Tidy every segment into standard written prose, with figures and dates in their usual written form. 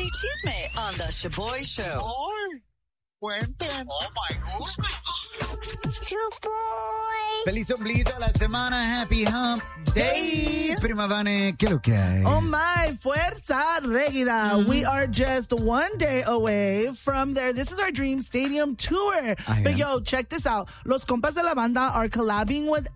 chisme on the Shaboy Show. ¡Ay! Cuenten. Oh my goodness. Shaboy. Feliz ombligo a la semana. Happy Hump Day. Prima Vane, ¿qué lo que hay? Oh my, Fuerza Regida. We are just one day away from there. This is our Dream Stadium tour. But yo, check this out. Los compas de la banda are collabing with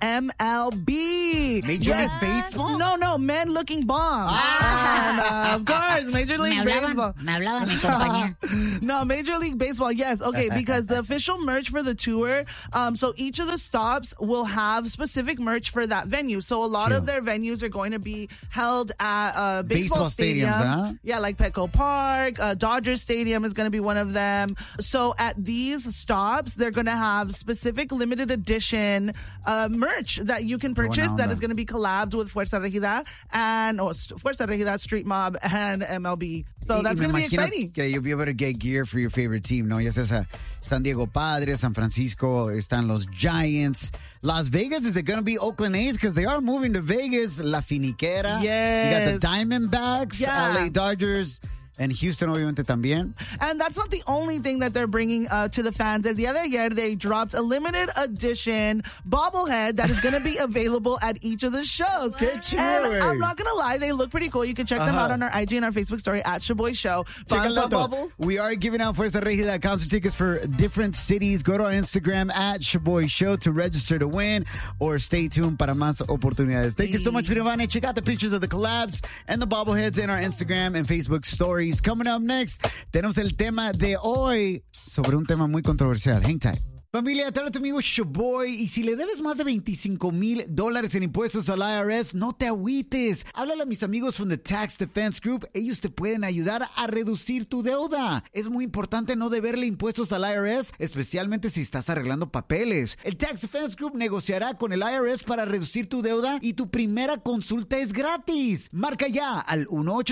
MLB. Major League Baseball? No, Men Looking Bomb. And, of course, Major League Baseball. Me hablaba mi compañía. No, Major League Baseball, yes. Okay, because the official merch for the tour, so each of the stops will have specific merch for that venue. So a lot of their venues are going to be held at baseball stadiums. Huh? Yeah, like Petco Park, Dodger Stadium is going to be one of them. So at these stops, they're going to have specific limited edition merch that you can purchase that is going to be collabed with Fuerza Regida and Fuerza Regida, Street Mob, and MLB. So that's going to be exciting. Que you'll be able to get gear for your favorite team, ¿no? Ya sea San Diego Padres, San Francisco, están los Giants. Las Vegas, is it going to be Oakland A's? Because they are moving to Vegas. La Finiquera. Yes. You got the Diamondbacks, LA Dodgers. And Houston, obviamente, también. And that's not the only thing that they're bringing to the fans. El día de ayer, they dropped a limited edition bobblehead that is going to be available at each of the shows. And I'm not going to lie, they look pretty cool. You can check them out on our IG and our Facebook story at Shaboy Show. Bubbles. We are giving out Fuerza Regida concert tickets for different cities. Go to our Instagram at Shaboy Show to register to win, or stay tuned para más oportunidades. Thank you so much, Virvane. Check out the pictures of the collabs and the bobbleheads in our Instagram and Facebook stories. Coming up next, tenemos el tema de hoy sobre un tema muy controversial. Hang tight. Familia, te habla tu amigo Shaboy, y si le debes más de $25,000 en impuestos al IRS, no te agüites. Háblale a mis amigos from the Tax Defense Group. Ellos te pueden ayudar a reducir tu deuda. Es muy importante no deberle impuestos al IRS, especialmente si estás arreglando papeles. El Tax Defense Group negociará con el IRS para reducir tu deuda, y tu primera consulta es gratis. Marca ya al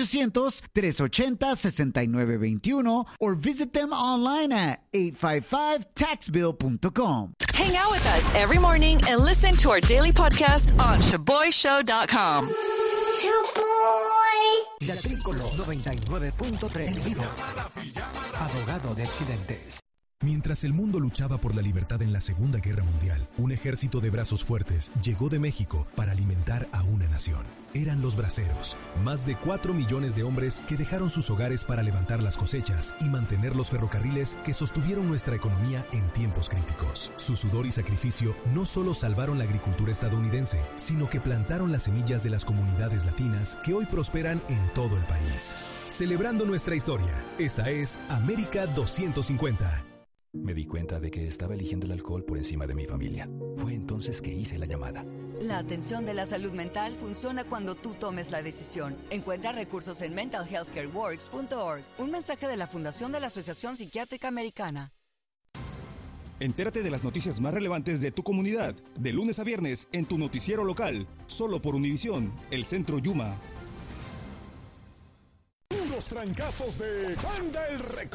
1-800-380-6921 or visit them online at 855taxbill.com. Hang out with us every morning and listen to our daily podcast on ShaboyShow.com. Shaboy. La Tricolor 99.3. Abogado de accidentes. Mientras el mundo luchaba por la libertad en la Segunda Guerra Mundial, un ejército de brazos fuertes llegó de México para alimentar a una nación. Eran los braceros, más de 4 millones de hombres que dejaron sus hogares para levantar las cosechas y mantener los ferrocarriles que sostuvieron nuestra economía en tiempos críticos. Su sudor y sacrificio no solo salvaron la agricultura estadounidense, sino que plantaron las semillas de las comunidades latinas que hoy prosperan en todo el país. Celebrando nuestra historia, esta es América 250. Me di cuenta de que estaba eligiendo el alcohol por encima de mi familia. Fue entonces que hice la llamada. La atención de la salud mental funciona cuando tú tomes la decisión. Encuentra recursos en mentalhealthcareworks.org. Un mensaje de la Fundación de la Asociación Psiquiátrica Americana. Entérate de las noticias más relevantes de tu comunidad, de lunes a viernes en tu noticiero local, solo por Univisión, el Centro Yuma. Los trancazos de Banda El Recodo.